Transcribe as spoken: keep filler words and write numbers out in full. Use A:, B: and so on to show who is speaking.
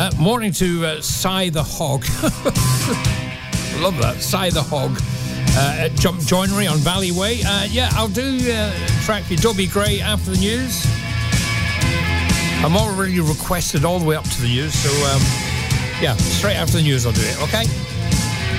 A: Uh, morning to uh, Cy the Hog. Love that, Cy the Hog. Uh, at Jump Joinery on Valley Way. Uh, yeah, I'll do uh, track for Dobby Gray after the news. I'm already requested all the way up to the news, so um, yeah, straight after the news I'll do it, okay?